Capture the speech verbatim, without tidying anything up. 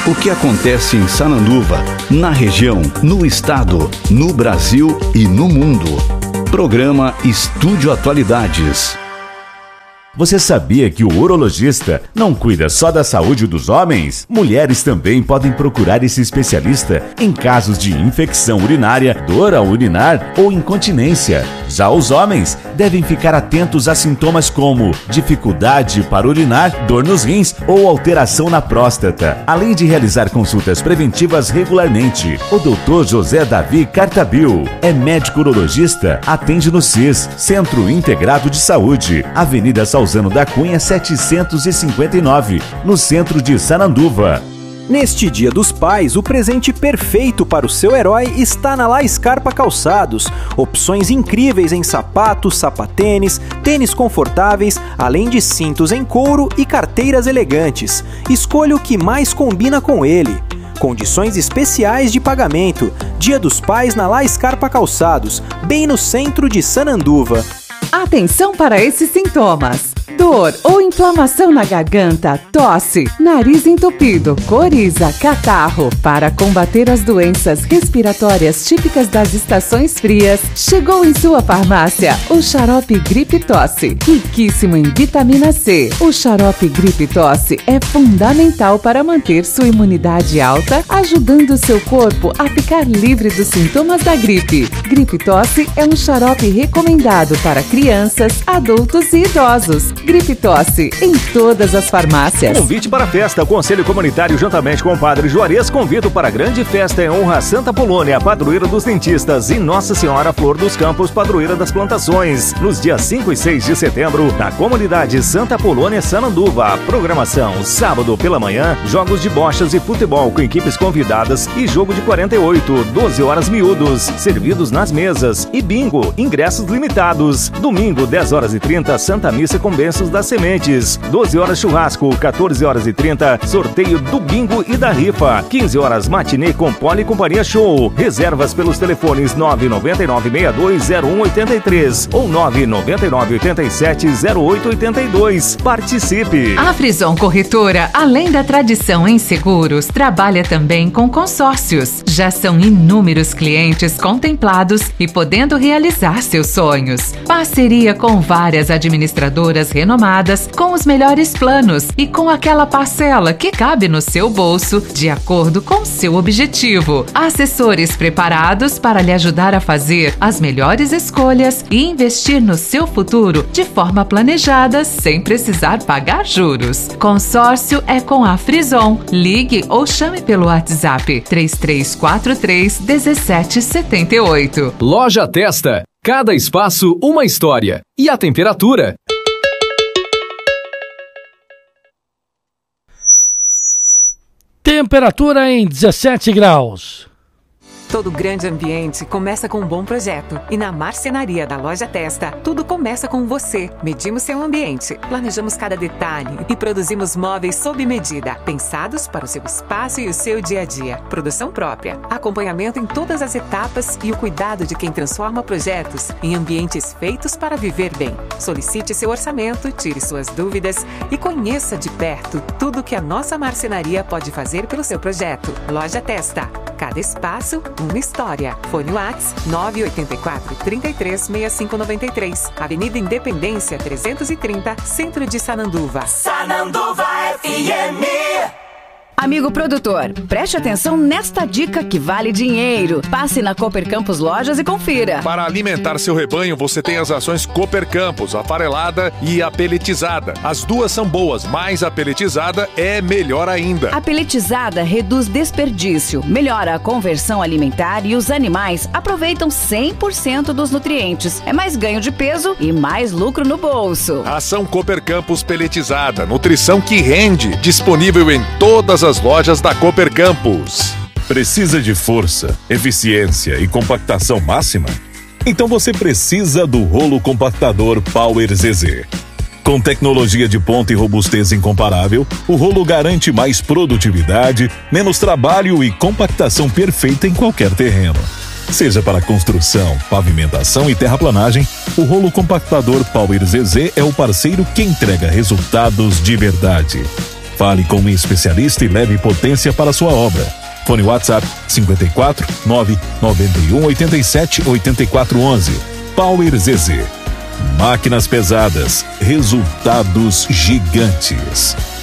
O que acontece em Sananduva, na região, no estado, no Brasil e no mundo. Programa Estúdio Atualidades. Você sabia que o urologista não cuida só da saúde dos homens? Mulheres também podem procurar esse especialista em casos de infecção urinária, dor ao urinar ou incontinência. Já os homens devem ficar atentos a sintomas como dificuldade para urinar, dor nos rins ou alteração na próstata, além de realizar consultas preventivas regularmente. O doutor José Davi Cartabil é médico urologista, atende no C I S, Centro Integrado de Saúde, Avenida Salzano da Cunha setecentos e cinquenta e nove, no centro de Sananduva. Neste Dia dos Pais, o presente perfeito para o seu herói está na La Scarpa Calçados. Opções incríveis em sapatos, sapatênis, tênis confortáveis, além de cintos em couro e carteiras elegantes. Escolha o que mais combina com ele. Condições especiais de pagamento. Dia dos Pais na La Scarpa Calçados, bem no centro de Sananduva. Atenção para esses sintomas: dor ou inflamação na garganta, tosse, nariz entupido, coriza, catarro. Para combater as doenças respiratórias típicas das estações frias, chegou em sua farmácia o xarope Gripe Tosse, riquíssimo em vitamina C. O xarope Gripe Tosse é fundamental para manter sua imunidade alta, ajudando seu corpo a ficar livre dos sintomas da gripe. Gripe Tosse é um xarope recomendado para crianças, adultos e idosos. Gripe Tosse em todas as farmácias. Convite para a festa. O Conselho Comunitário, juntamente com o Padre Juarez, convida para a grande festa em honra a Santa Polônia, padroeira dos dentistas, e Nossa Senhora Flor dos Campos, padroeira das plantações, nos dias cinco e seis de setembro, na comunidade Santa Polônia, Sananduva. Programação: sábado pela manhã, jogos de bochas e futebol com equipes convidadas e jogo de quarenta e oito, doze horas miúdos, servidos nas mesas, e bingo, ingressos limitados. Domingo, dez horas e trinta, Santa Missa com bênçãos das sementes. doze horas churrasco, quatorze horas e trinta, sorteio do bingo e da rifa. quinze horas matinê com Poli e Companhia Show. Reservas pelos telefones nove nove nove, seis dois zero um oito três ou nove nove nove, oito sete zero oito oito dois. Participe! A Frison Corretora, além da tradição em seguros, trabalha também com consórcios. Já são inúmeros clientes contemplados e podendo realizar seus sonhos. Parceria com várias administradoras renomadas, com os melhores planos e com aquela parcela que cabe no seu bolso, de acordo com seu objetivo. Assessores preparados para lhe ajudar a fazer as melhores escolhas e investir no seu futuro de forma planejada, sem precisar pagar juros. Consórcio é com a Frison. Ligue ou chame pelo WhatsApp três três quatro três, um sete sete oito. Loja Testa. Cada espaço, uma história. E a temperatura? Temperatura em dezessete graus. Todo grande ambiente começa com um bom projeto. E na marcenaria da Loja Testa, tudo começa com você. Medimos seu ambiente, planejamos cada detalhe e produzimos móveis sob medida, pensados para o seu espaço e o seu dia a dia. Produção própria, acompanhamento em todas as etapas e o cuidado de quem transforma projetos em ambientes feitos para viver bem. Solicite seu orçamento, tire suas dúvidas e conheça de perto tudo que a nossa marcenaria pode fazer pelo seu projeto. Loja Testa. Cada espaço, uma história. Fone WhatsApp nove oito quatro, três três, seis cinco nove três. Avenida Independência trezentos e trinta, Centro de Sananduva. Sananduva F M. Amigo produtor, preste atenção nesta dica que vale dinheiro. Passe na Cooper Campos Lojas e confira. Para alimentar seu rebanho, você tem as ações Cooper Campos, a farelada e a peletizada. As duas são boas, mas a peletizada é melhor ainda. A peletizada reduz desperdício, melhora a conversão alimentar e os animais aproveitam cem por cento dos nutrientes. É mais ganho de peso e mais lucro no bolso. Ação Cooper Campos peletizada, nutrição que rende, disponível em todas as lojas da Cooper Campos. Precisa de força, eficiência e compactação máxima? Então você precisa do rolo compactador Power Z Z. Com tecnologia de ponta e robustez incomparável, o rolo garante mais produtividade, menos trabalho e compactação perfeita em qualquer terreno. Seja para construção, pavimentação e terraplanagem, o rolo compactador Power Z Z é o parceiro que entrega resultados de verdade. Fale com um especialista e leve potência para sua obra. Fone WhatsApp cinco quatro nove nove um oito sete oito quatro um um. Power Z Z. Máquinas pesadas, resultados gigantes.